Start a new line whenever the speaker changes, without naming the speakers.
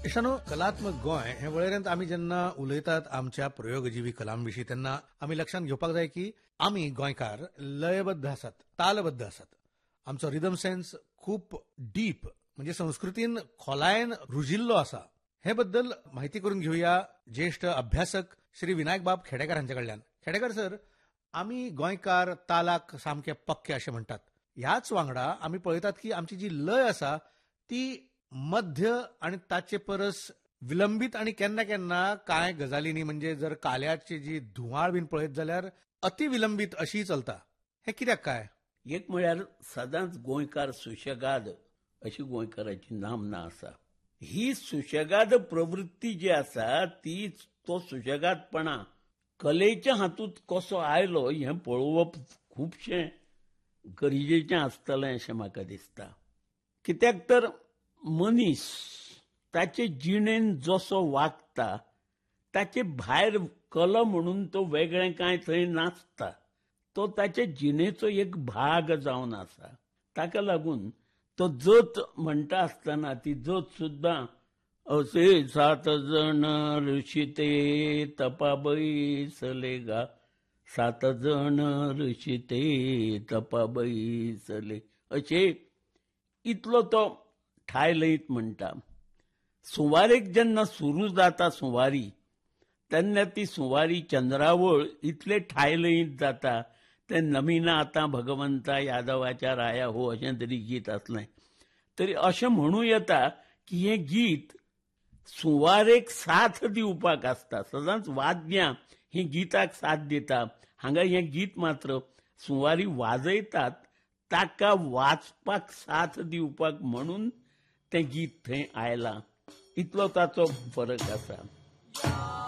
इशानो कलात्मक गोंय हे वळेरेंत आमी जेन्ना उलयतात आमच्या प्रयोगजीवी कलांविशीं तेन्ना आमी लक्षांत घेवपाक जाय की आमी गोंयकार लयबद्ध आसात, तालबद्ध आसात. आमचो रिदम सेन्स खूप डीप म्हणजे संस्कृतीन खोलायेन रुजिल्लो आसा. हे बद्दल माहिती करून घेवया ज्येष्ठ अभ्यासक श्री विनायक बाब खेडेकर हांचे कडल्यान. खेडेकर सर, आमी गोंयकार तालाक सामके पक्के अशें म्हणटात. ह्याच वांगडा आमी पळयतात की आमची जी लय आसा ती मध्य आणि ताचे परस विलंबीत आणि केन्ना केन्ना कांय गजालींनी म्हणजे जर काल्याची जी धुवाळ बीन पळयत जाल्यार अति विलंबीत अशी चलता. हे कित्याक काय?
एक म्हळ्यार सदांच गोंयकार सुशेगाद अशी गोंयकाराची नामना आसा. ही सुशेगाद प्रवृत्ती जी आसा ती तो सुशेगादपणा कलेच्या हातूंत कसो आयलो हें पळोवप खुबशें गरजेचें आसतलें अशें म्हाका दिसता. कित्याक तर मनीस ताचे जिणेन जसो वागता ताचे भायर कला म्हणून तो वेगळें कांय थंय नासता. तो ताचे जिणेचो एक भाग जावन आसा. ताका लागून तो जत म्हणटा आसतना ती जत सुद्दां असे 7 जण ऋषी ते तपा बैसले गा, 7 जण ऋषी ते तपा बैसले अशे इतलो तो ठाय लयत म्हणटा. सुवारेक जेन्ना सुरू जाता सुवारी तेन्ना ती सुवारी चंद्रावळ इतले ठाय लयत जाता. ते नमिना आतां भगवंता यादवाच्या राया हो अशें तरी गीत आसलें. तरी अशें म्हणू येता की हें गीत सुवारेक साथ दिवपाक आसता. सदांच वाद्यां ही गिताक साथ दिता. हांगा हें गीत मात्र सुवारी वाजयतात ताका वाचपाक साथ दिवपाक म्हणून तें गीत थंय आयलां. इतलो ताचो फरक आसा.